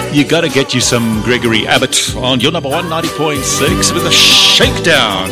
You gotta get you some Gregory Abbott on your number 190.6 with a shakedown.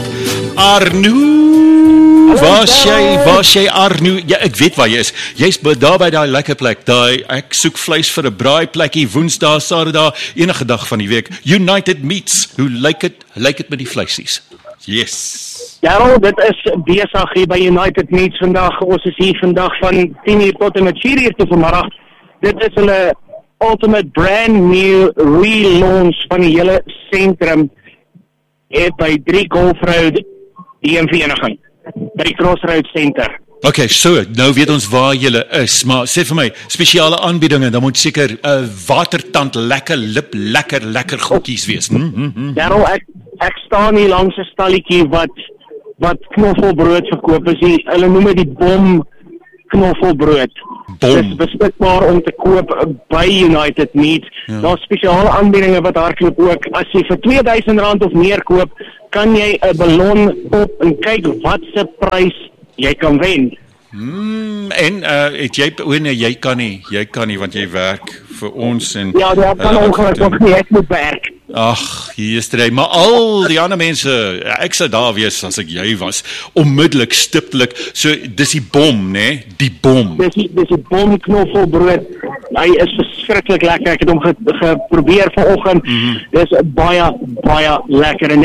Arnoe, waar jy Arnoe? Ja, ek weet waar jy is. Jy's daar by daai lekker plek. Ek soek vleis vir 'n braai plekkie, Woensdae, Saterdag, enige dag van die week. United Meats. Hoe lyk dit met die vleisies? Yes. Ja, dit is besig hier by United Meats vandag. Ons is hier vandag van 10:00 tot en met 4:00 toe vanmiddag. Dit is hulle ultimate brand new relaunch van die hele sentrum by 3 Golf Road, die vereniging, by die Crossroads Center. Okay, so, nou weet ons waar julle is, maar sê vir my, spesiale aanbiedinge, dan moet seker watertand, lekker lip, lekker goedjies wees. Daarom, ek staan hier langs 'n stalletjie wat knoffelbrood verkoop is. Hulle noem dit die bom knoffelbrood. Dit is beskikbaar om te koop by United Meats. Ja. Daar's spesiale aanbiedinge wat hardloop ook. As jy vir R2000 of meer koop, kan jy 'n ballon op en kyk wat se prys jy kan wen. En het jy jy kan nie want jy werk vir ons en ja, dat kan ongelukkig nie, ek moet werk. Ag, hier is dit, maar al die ander mense, ek sou daar wees as ek jy was, onmiddellik, stiptelik, so dis die bom, né? Die bom. Dis die bom knoffelbrood. Hy is verskriklik lekker. Ek het hom geprobeer vanoggend. Dis baie lekker. En